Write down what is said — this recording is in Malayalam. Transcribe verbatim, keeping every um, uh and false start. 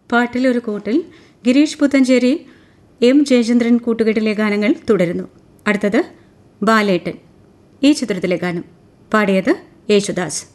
പാട്ടിലൊരു കൂട്ടിൽ ഗിരീഷ് പുത്തഞ്ചേരി എം ജയചന്ദ്രൻ കൂട്ടുകെട്ടിലെ ഗാനങ്ങൾ തുടരുന്നു. അടുത്തത് ബാലേട്ടൻ. ഈ ചിത്രത്തിലെ ഗാനം പാടിയത് യേശുദാസ്.